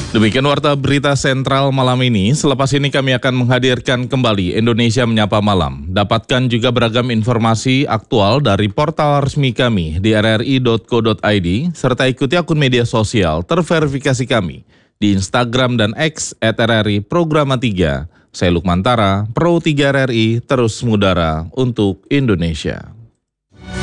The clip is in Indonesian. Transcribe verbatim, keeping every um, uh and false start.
Demikian warta berita sentral malam ini. Selepas ini kami akan menghadirkan kembali Indonesia Menyapa Malam. Dapatkan juga beragam informasi aktual dari portal resmi kami di r r i dot co dot i d serta ikuti akun media sosial terverifikasi kami di Instagram dan X at r r i programa tiga. Saya Lukman Tara, Pro tiga R R I, terus mengudara untuk Indonesia.